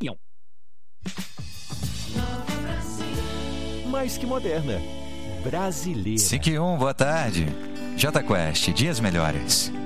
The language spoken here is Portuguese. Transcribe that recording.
Mais que moderna. Brasileira. SIC1, boa tarde. Jota Quest, dias melhores.